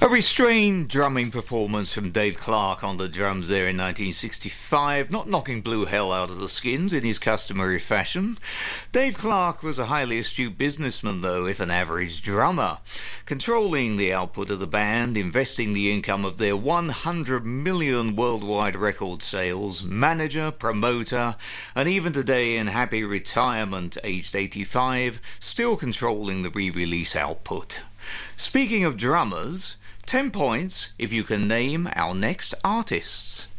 A restrained drumming performance from Dave Clark on the drums there in 1965, not knocking blue hell out of the skins in his customary fashion. Dave Clark was a highly astute businessman, though, if an average drummer, controlling the output of the band, investing the income of their 100 million worldwide record sales, manager, promoter, and even today in happy retirement, aged 85, still controlling the re-release output. Speaking of drummers, 10 points if you can name our next artists.